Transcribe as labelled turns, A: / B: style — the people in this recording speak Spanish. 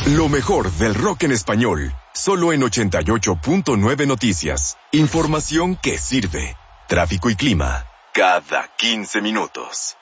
A: Lo mejor del rock en español, solo en 88.9 Noticias. Información que sirve. Tráfico y clima, cada 15 minutos.